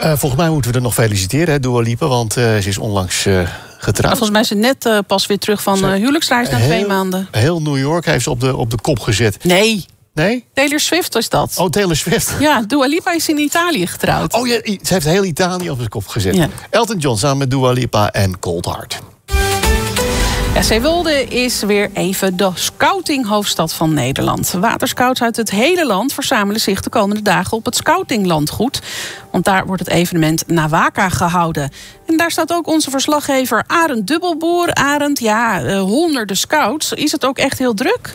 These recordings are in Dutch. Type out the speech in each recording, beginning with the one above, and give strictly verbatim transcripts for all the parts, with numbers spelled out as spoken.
Uh, volgens mij moeten we er nog feliciteren, hè, Dua Lipa, want uh, ze is onlangs uh, getrouwd. Nou, volgens mij is ze net uh, pas weer terug van uh, huwelijksreis na heel, twee maanden. Heel New York heeft ze op de, op de kop gezet. Nee. Nee? Taylor Swift was dat. Oh, Taylor Swift. Ja, Dua Lipa is in Italië getrouwd. Oh ja, ze heeft heel Italië op de kop gezet. Ja. Elton John samen met Dua Lipa en Cold Heart. Ja, Zeewolde is weer even de scoutinghoofdstad van Nederland. Waterscouts uit het hele land verzamelen zich de komende dagen op het scoutinglandgoed. Want daar wordt het evenement Nawaka gehouden. En daar staat ook onze verslaggever Arend Dubbelboer. Arend, ja, uh, honderden scouts. Is het ook echt heel druk?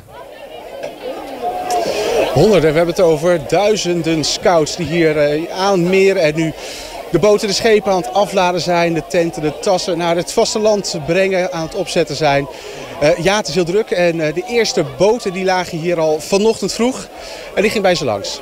Honderden, we hebben het over duizenden scouts die hier uh, aanmeren en nu de boten, de schepen aan het afladen zijn, de tenten, de tassen naar het vasteland brengen, aan het opzetten zijn. Uh, ja, het is heel druk en uh, de eerste boten die lagen hier al vanochtend vroeg en die ging bij ze langs.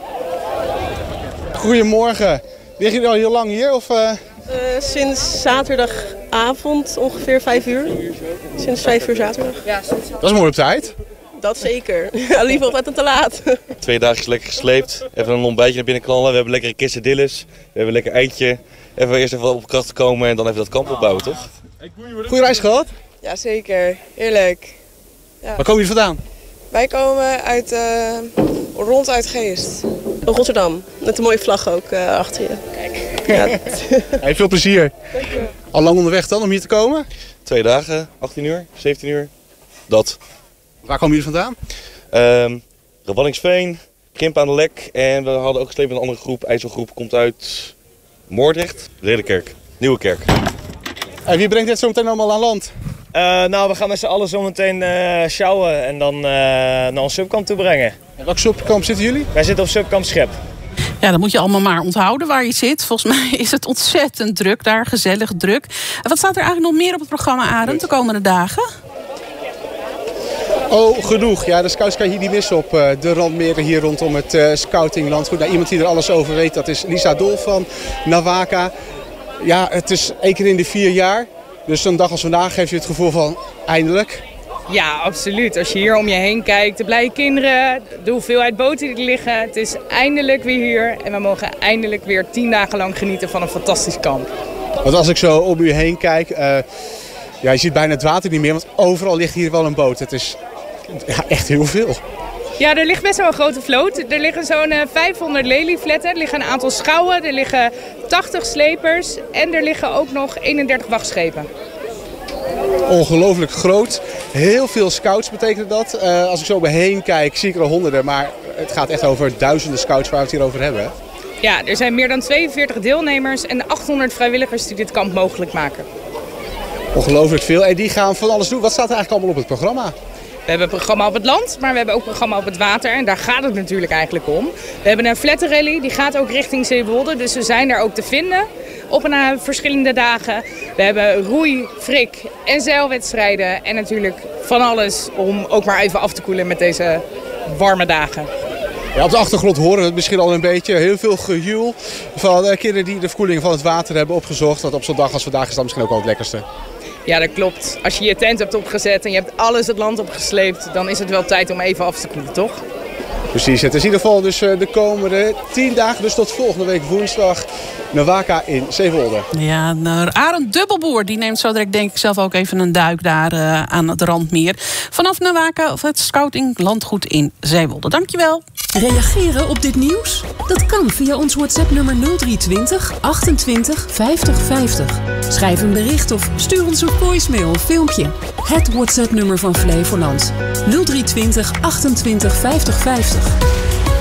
Goedemorgen. Liggen jullie al heel lang hier? Of, uh... Uh, sinds zaterdagavond ongeveer vijf uur. Sinds vijf uur zaterdag. Dat is mooi op tijd. Dat zeker. Liever altijd te laat. Twee dagen lekker gesleept. Even een ontbijtje naar binnen knallen. We hebben lekkere quesadillas. We hebben een lekker eitje. Even eerst even op kracht komen en dan even dat kamp opbouwen, toch? Goeie reis gehad? Ja, zeker. Heerlijk. Ja. Waar komen jullie vandaan? Wij komen uit, uh, ronduit Geest. Rotterdam. Met een mooie vlag ook uh, achter je. Kijk. Ja. Hey, veel plezier. Al lang onderweg dan om hier te komen? Twee dagen, achttien uur, zeventien uur. Dat. Waar komen jullie vandaan? Um, Revallingsveen, Krimp aan de Lek en we hadden ook geslepen met een andere groep. IJsselgroep komt uit Moordrecht, Ridderkerk, Nieuwe Kerk. En wie brengt dit zo meteen allemaal aan land? Uh, nou, we gaan met z'n allen zo meteen uh, sjouwen en dan uh, naar ons subkamp toe brengen. En welk subkamp zitten jullie? Wij zitten op subkamp Schep. Ja, dan moet je allemaal maar onthouden waar je zit. Volgens mij is het ontzettend druk daar, gezellig druk. En wat staat er eigenlijk nog meer op het programma, Arend, de komende dagen? Oh, genoeg. Ja, de scouts kan je hier niet missen op uh, de randmeren hier rondom het uh, scoutinglandgoed. Nou, iemand die er alles over weet, dat is Lisa Dol van Nawaka. Ja, het is één keer in de vier jaar. Dus zo'n dag als vandaag geeft je het gevoel van eindelijk. Ja, absoluut. Als je hier om je heen kijkt, de blije kinderen, de hoeveelheid boten die er liggen. Het is eindelijk weer hier en we mogen eindelijk weer tien dagen lang genieten van een fantastisch kamp. Want als ik zo om u heen kijk, uh, ja, je ziet bijna het water niet meer, want overal ligt hier wel een boot. Het is ja, echt heel veel. Ja, er ligt best wel een grote vloot. Er liggen zo'n uh, vijfhonderd leliefletten, er liggen een aantal schouwen, er liggen tachtig slepers en er liggen ook nog eenendertig wachtschepen. Ongelooflijk groot. Heel veel scouts betekent dat. Uh, als ik zo om me heen kijk, zie ik er al honderden. Maar het gaat echt over duizenden scouts waar we het hier over hebben. Hè? Ja, er zijn meer dan tweeënveertig deelnemers en achthonderd vrijwilligers die dit kamp mogelijk maken. Ongelooflijk veel. En die gaan van alles doen. Wat staat er eigenlijk allemaal op het programma? We hebben een programma op het land, maar we hebben ook een programma op het water. En daar gaat het natuurlijk eigenlijk om. We hebben een flatterrally, die gaat ook richting Zeewolde. Dus we zijn daar ook te vinden op een, uh, verschillende dagen. We hebben roei, frik en zeilwedstrijden. En natuurlijk van alles om ook maar even af te koelen met deze warme dagen. Ja, op de achtergrond horen we het misschien al een beetje. Heel veel gejoel van uh, kinderen die de verkoeling van het water hebben opgezocht. Want op zo'n dag als vandaag is dat misschien ook wel het lekkerste. Ja, dat klopt. Als je je tent hebt opgezet en je hebt alles het land opgesleept, dan is het wel tijd om even af te koelen, toch? Precies, het is in ieder geval dus de komende tien dagen, dus tot volgende week woensdag, Nawaka in Zeewolde. Ja, nou, Arend Dubbelboer, die neemt zo direct denk ik zelf ook even een duik daar uh, aan het randmeer. Vanaf Nawaka, of het scouting landgoed in Zeewolde. Dankjewel. Reageren op dit nieuws? Dat kan via ons WhatsApp-nummer nul drie twintig achtentwintig vijftig vijftig. Schrijf een bericht of stuur ons een voicemail of filmpje. Het WhatsApp-nummer van Flevoland. nul drie twintig achtentwintig vijftig vijftig.